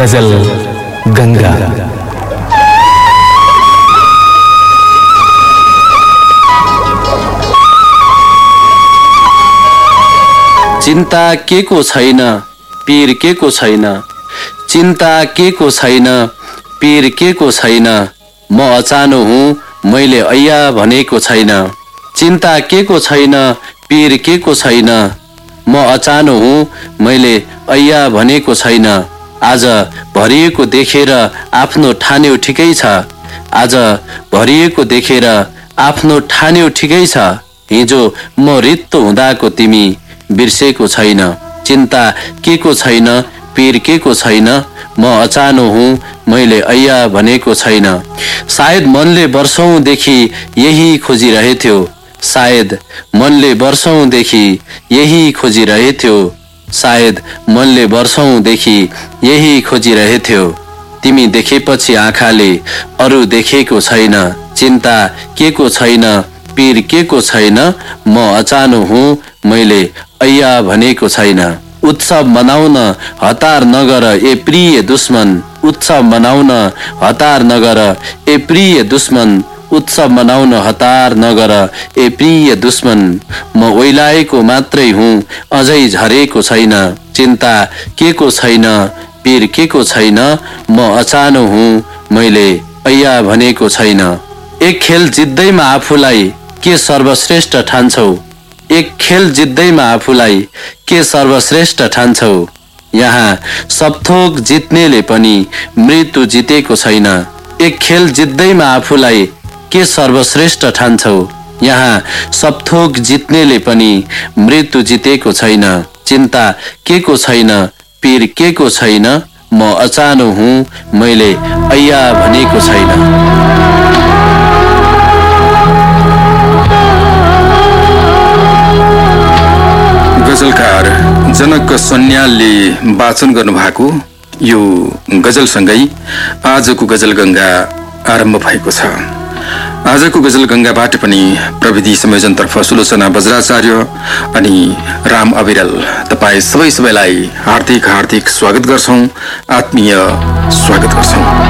गजल गंगा। चिन्ता के को छैन, पीर के को छैन, चिन्ता के को छैन, पीर के को छैन, म अचानो हुँ मैले ऐया भनेको छैन। चिन्ता के को छैन, पीर के को छैन, म अचानो हुँ मैले ऐया भनेको छैन। आज भरिएको देखेर आफ्नो ठान्यो ठिकै छ, आज भरिएको देखेर आफ्नो ठान्यो ठिकै छ। हिजो म रित्तो हुँदाको तिमी बिर्सेको छैन। चिन्ता के को छैन, पीर के को छैन, म अचानो हुँ मैले ऐया भनेको छैन। सायद मनले वर्षौंदेखि यही खोजिरहेथ्यो, सायद मनले वर्षौंदेखि यही खोजिरहेथ्यो, सायद मनले वर्षौंदेखि यही खोजिरहेथ्यो। तिमी देखेपछि आँखाले अरू देखेको छैन। चिन्ता के को छैन, पीर के को छैन, म अचानो हुँ मैले ऐया भनेको छैन। उत्सव मनाउन हतार नगर ए प्रिय दुश्मन, उत्सव मनाउन हतार नगर ए प्रिय दुश्मन, उत्सव मनाउन हतार नगर ए प्रिय दुश्मन। म ओइलाएको मात्रै हुँ अझै झरेको छैन। चिन्ता के को छैन, पीर के को छैन, म अचानो हुँ मैले ऐया भनेको छैन। एक खेल जित्दैमा आफूलाई के सर्वश्रेष्ठ ठान्छौ, एक खेल जित्दैमा आफूलाई के सर्वश्रेष्ठ ठान्छौ। यहाँ सबथोक जित्नेले पनि मृत्यु जितेको छैन। एक खेल जित्दैमा आफूलाई के सर्वश्रेष्ठ ठान्छौ। यहाँ सबथोक जित्नेले पनि मृत्यु जितेको छैन। चिन्ता के को छैन, पीर के को छैन, म अचानो हुँ मैले ऐया भनेको छैन। गजलकार जनक सन्यालले वाचन गर्नुभएको यो गजलसँगै आजको गजल गंगा आरम्भ भएको छ। आजको गजल गंगाबाट पनि प्रविधि संयोजनतर्फ सुलोचना बज्राचार्य अनि राम अविरल तपाईँ सबैलाई हार्दिक स्वागत गर्छौं, आत्मीय स्वागत गर्छौं।